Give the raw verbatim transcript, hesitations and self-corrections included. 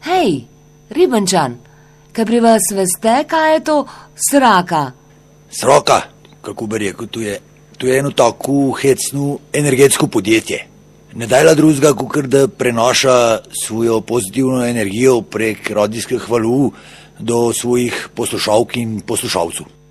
Hej, Ribenčan, kaj pri vas veste, kaj je to sraka? Sraka, kako bi rekel, to je, to je eno tako hecno energetsko podjetje. Ne dajla drugega, kakor da prenaša svojo pozitivno energijo prek radijskih valov do svojih poslušalk in poslušalcev.